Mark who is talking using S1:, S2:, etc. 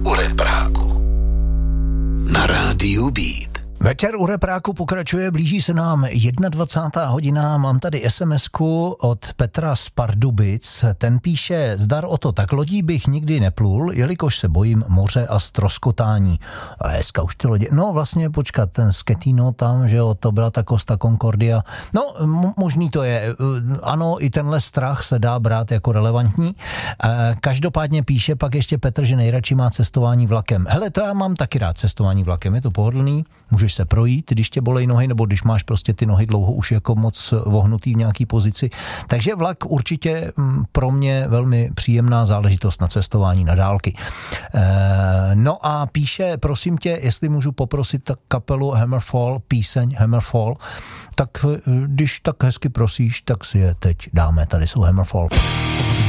S1: u repráku na rádiu Beat.
S2: Večer u repráku pokračuje, blíží se nám 21. hodina, mám tady SMS-ku od Petra z Pardubic, ten píše: zdar o to, tak lodí bych nikdy neplul, jelikož se bojím moře a ztroskotání. A hezka už ty lodě, no vlastně počkat, ten Schettino tam, že jo, to byla ta Costa Concordia, no možný to je, ano, i tenhle strach se dá brát jako relevantní. Každopádně píše pak ještě Petr, že nejradši má cestování vlakem. Hele, to já mám taky rád cestování vlakem, je to pohodlný, můžeš se projít, když tě bolej nohy, nebo když máš prostě ty nohy dlouho už jako moc vohnutý v nějaký pozici. Takže vlak určitě pro mě velmi příjemná záležitost na cestování na dálky. No a píše, prosím tě, jestli můžu poprosit kapelu Hammerfall, píseň Hammerfall, tak když tak hezky prosíš, tak si je teď dáme. Tady jsou Hammerfall.